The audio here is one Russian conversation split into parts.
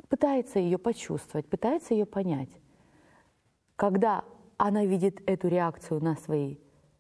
пытается ее почувствовать, пытается ее понять. Когда она видит эту реакцию на свои,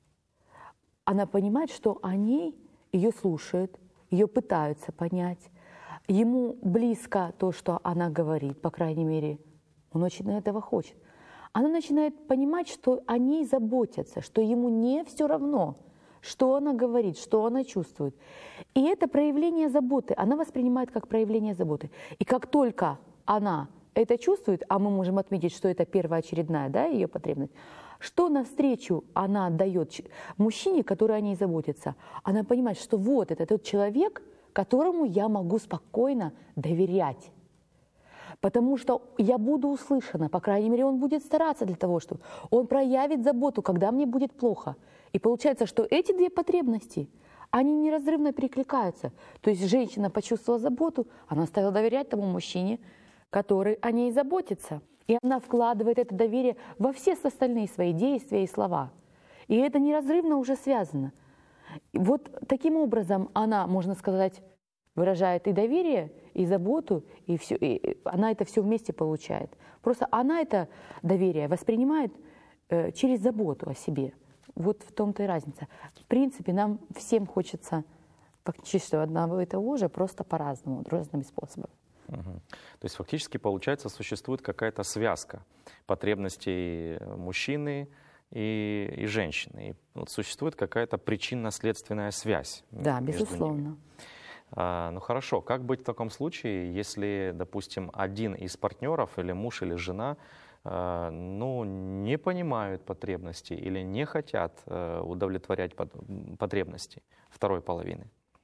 она понимает, что они ее слушают, ее пытаются понять. Ему близко то, что она говорит, по крайней мере, он очень этого хочет. Она начинает понимать, что о ней заботятся, что ему не все равно, что она говорит, что она чувствует. И это проявление заботы, она воспринимает как проявление заботы. И как только она это чувствует, а мы можем отметить, что это первоочередная, да, ее потребность, что навстречу она отдает мужчине, который о ней заботится, она понимает, что вот это тот человек, которому я могу спокойно доверять. Потому что я буду услышана, по крайней мере, он будет стараться для того, чтобы он проявит заботу, когда мне будет плохо. И получается, что эти две потребности, они неразрывно перекликаются. То есть женщина почувствовала заботу, она стала доверять тому мужчине, который о ней заботится. И она вкладывает это доверие во все остальные свои действия и слова. И это неразрывно уже связано. И вот таким образом она, можно сказать, выражает и доверие, и заботу, и все, и она это все вместе получает. Просто она это доверие воспринимает через заботу о себе. Вот в том-то и разница. В принципе, нам всем хочется практически одного и того же, просто по-разному, разными способами. То есть фактически, получается, существует какая-то связка потребностей мужчины и женщины. И вот существует какая-то причинно-следственная связь. Да, между безусловно. ними. Ну хорошо, как быть в таком случае, если, допустим, один из партнеров, или муж, или жена, ну, не понимают потребностей или не хотят удовлетворять потребности второй половины?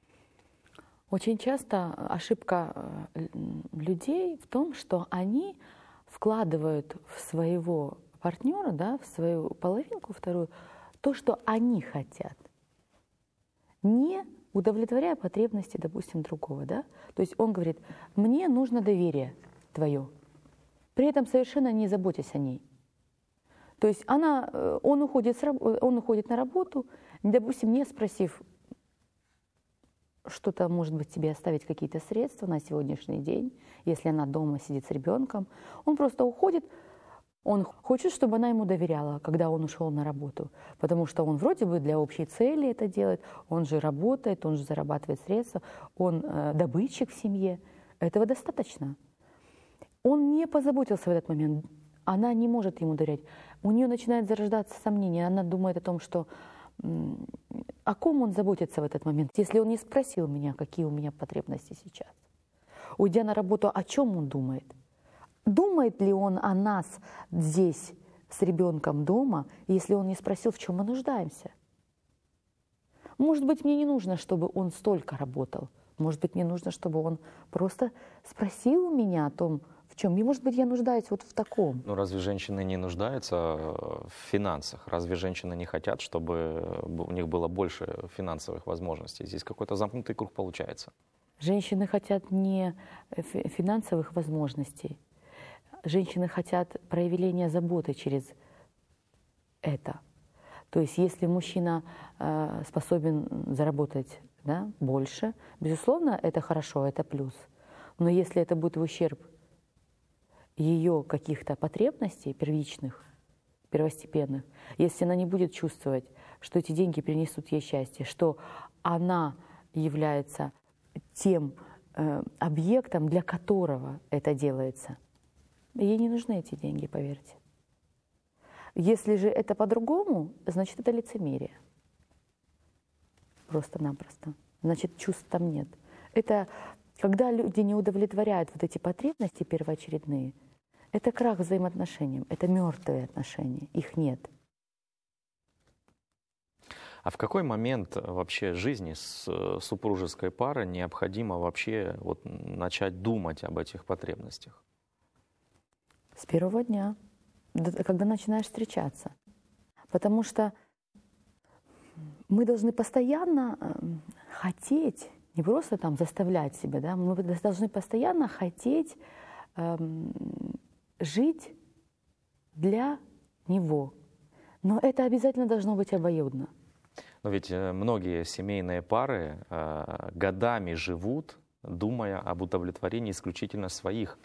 Очень часто ошибка людей в том, что они вкладывают в своего партнера, да, в свою половинку вторую, то, что они хотят, не удовлетворяя потребности, допустим, другого. Да? То есть он говорит, мне нужно доверие твое, при этом совершенно не заботясь о ней. То есть он уходит на работу, допустим, не спросив, что-то, может быть, тебе оставить какие-то средства на сегодняшний день, если она дома сидит с ребенком. Он просто уходит, он хочет, чтобы она ему доверяла, когда он ушел на работу, потому что он вроде бы для общей цели это делает, он же работает, он же зарабатывает средства, он добытчик в семье. Этого достаточно. Он не позаботился в этот момент, она не может ему доверять. У нее начинает зарождаться сомнение, она думает о том, что о ком он заботится в этот момент, если он не спросил меня, какие у меня потребности сейчас. Уйдя на работу, о чем он думает? Думает ли он о нас здесь с ребенком дома, если он не спросил, в чем мы нуждаемся? Может быть, мне не нужно, чтобы он столько работал. Может быть, мне нужно, чтобы он просто спросил у меня о том, в чем. И, может быть, я нуждаюсь вот в таком. Ну, разве женщины не нуждаются в финансах? Разве женщины не хотят, чтобы у них было больше финансовых возможностей? Здесь какой-то замкнутый круг получается. Женщины хотят не финансовых возможностей. Женщины хотят проявления заботы через это. То есть, если мужчина способен заработать, да, больше, безусловно, это хорошо, это плюс. Но если это будет в ущерб ее каких-то потребностей первичных, первостепенных, если она не будет чувствовать, что эти деньги принесут ей счастье, что она является тем объектом, для которого это делается, ей не нужны эти деньги, поверьте. Если же это по-другому, значит, это лицемерие. Просто-напросто. Значит, чувств там нет. Это когда люди не удовлетворяют вот эти потребности первоочередные, это крах взаимоотношениям, это мертвые отношения, их нет. А в какой момент вообще жизни с супружеской пары необходимо вообще вот начать думать об этих потребностях? С первого дня, когда начинаешь встречаться. Потому что мы должны постоянно хотеть, не просто там заставлять себя, да, мы должны постоянно хотеть жить для него. Но это обязательно должно быть обоюдно. Но ведь многие семейные пары годами живут, думая об удовлетворении исключительно своих